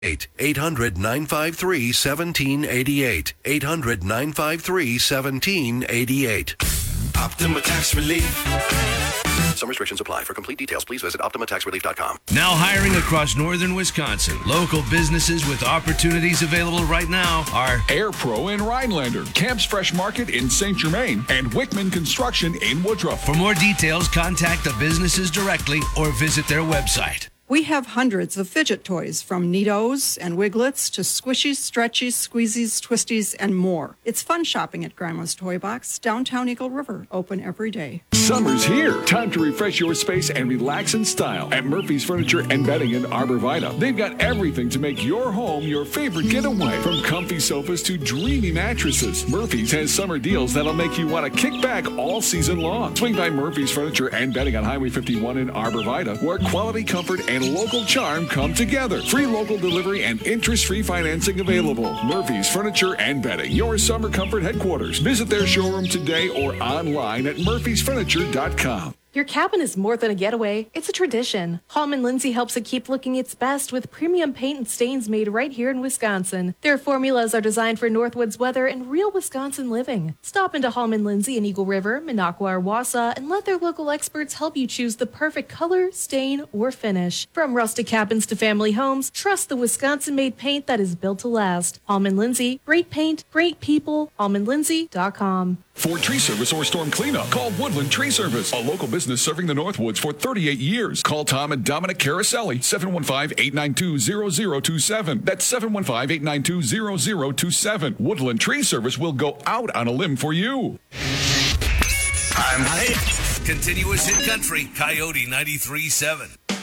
800-953-1788. 800-953-1788. Optima Tax Relief. Some restrictions apply. For complete details, please visit OptimaTaxRelief.com. Now hiring across northern Wisconsin. Local businesses with opportunities available right now are Air Pro in Rhinelander, Camp's Fresh Market in St. Germain, and Wickman Construction in Woodruff. For more details, contact the businesses directly or visit their website. We have hundreds of fidget toys, from Neatos and Wiglets to squishies, stretchies, squeezies, twisties, and more. It's fun shopping at Grandma's Toy Box, downtown Eagle River, open every day. Summer's here. Time to refresh your space and relax in style at Murphy's Furniture and Bedding in Arbor Vita. They've got everything to make your home your favorite getaway, from comfy sofas to dreamy mattresses. Murphy's has summer deals that'll make you want to kick back all season long. Swing by Murphy's Furniture and Bedding on Highway 51 in Arbor Vita, where quality, comfort, and local charm come together. Free local delivery and interest-free financing available. Murphy's Furniture and Bedding, your summer comfort headquarters. Visit their showroom today or online at murphysfurniture.com. Your cabin is more than a getaway, it's a tradition. Hallman Lindsay helps it keep looking its best with premium paint and stains made right here in Wisconsin. Their formulas are designed for Northwoods weather and real Wisconsin living. Stop into Hallman Lindsay in Eagle River, Minocqua, or Wausau and let their local experts help you choose the perfect color, stain, or finish. From rustic cabins to family homes, trust the Wisconsin-made paint that is built to last. Hallman Lindsay, great paint, great people, hallmanlindsay.com. For tree service or storm cleanup, call Woodland Tree Service, a local business serving the Northwoods for 38 years. Call Tom and Dominic Caraselli, 715-892-0027. That's 715-892-0027. Woodland Tree Service will go out on a limb for you. Continuous hit country, Coyote 93.7.